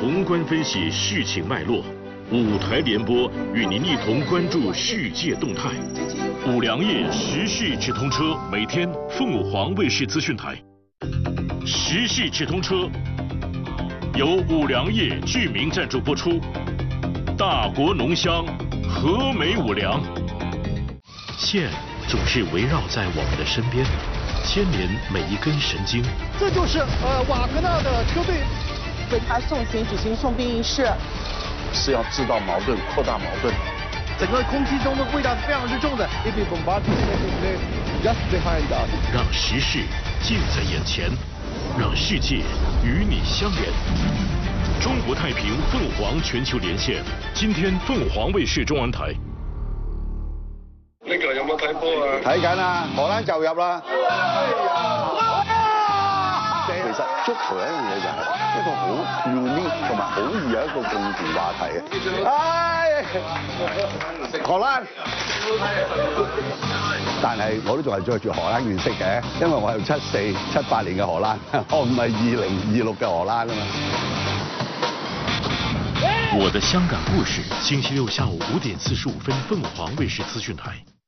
宏观分析事情脉络，五台联播与您一同关注世界动态。五粮液时事直通车，每天凤凰卫视资讯台。时事直通车由五粮液志明赞助播出。大国浓香，和美五粮。线总是围绕在我们的身边，牵连每一根神经。 这就是瓦格纳的车队。 为他送行举行送殡仪式， 是要制造矛盾，扩大矛盾。 整个空气中的味道是非常之重的。 让时事近在眼前，让世界与你相连。中国太平凤凰全球连线，今天凤凰卫視中文台。 呢個有冇睇波啊？ 睇緊啊，荷蘭就入啦。其實足球有一樣嘢就係一個好 unique 同埋好易有一個共同話題嘅。荷蘭，但係我都仲係着住荷蘭原色嘅，因為我係74、78年嘅荷蘭，我唔係2026嘅荷蘭啊嘛。 我的香港故事，星期六下午5點45分，凤凰衛視資訊台。